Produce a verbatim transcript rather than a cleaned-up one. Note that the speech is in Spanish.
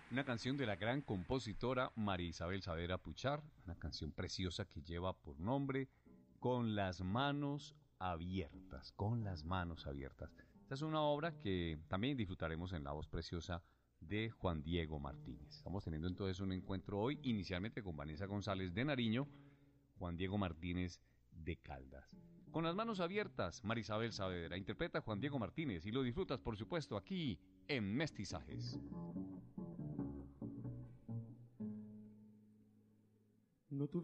Una canción de la gran compositora María Isabel Saavedra Puchar, una canción preciosa que lleva por nombre Con las manos abiertas, con las manos abiertas. Esta es una obra que también disfrutaremos en la voz preciosa de Juan Diego Martínez. Estamos teniendo entonces un encuentro hoy, inicialmente con Vanessa González de Nariño, Juan Diego Martínez de Caldas. Con las manos abiertas, María Isabel Saavedra interpreta a Juan Diego Martínez y lo disfrutas, por supuesto, aquí en Mestizajes. No tuve